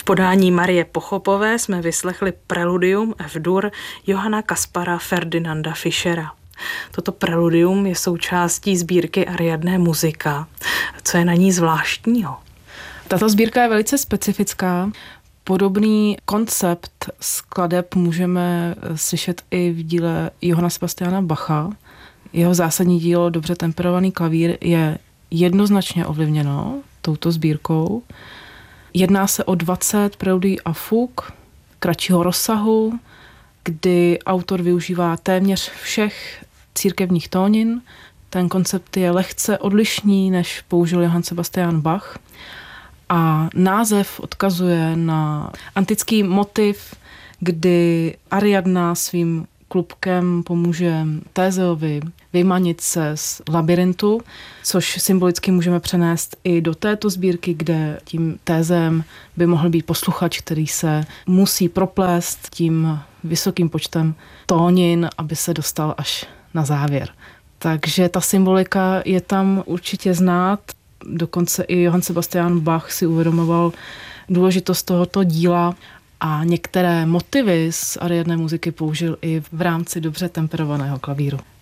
podání Marie Pochopové jsme vyslechli preludium F-dur Johanna Kaspara Ferdinanda Fischera. Toto preludium je součástí sbírky Ariadne muzika. Co je na ní zvláštního? Tato sbírka je velice specifická. Podobný koncept skladeb můžeme slyšet i v díle Johanna Sebastiana Bacha. Jeho zásadní dílo Dobře temperovaný klavír je jednoznačně ovlivněno touto sbírkou. Jedná se o 20 preludií a fuk kratšího rozsahu, kdy autor využívá téměř všech církevních tónin. Ten koncept je lehce odlišný, než použil Johann Sebastian Bach. A název odkazuje na antický motiv, kdy Ariadna svým klubkem pomůže Tézeovi vymanit se z labyrintu, což symbolicky můžeme přenést i do této sbírky, kde tím Tézem by mohl být posluchač, který se musí proplést tím vysokým počtem tónin, aby se dostal až na závěr. Takže ta symbolika je tam určitě znát. Dokonce i Johann Sebastian Bach si uvědomoval důležitost tohoto díla a některé motivy z Ariadne muziky použil i v rámci dobře temperovaného klavíru.